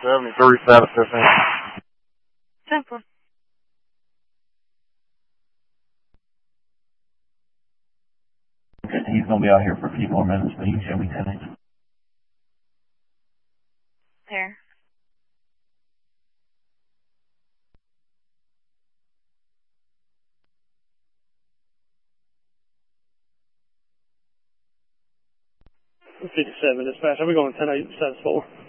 73, status 15. Simple. He's going to be out here for a few more minutes, but you can show me 10 There. $57 dispatch. I'll be going 10-8, status 4.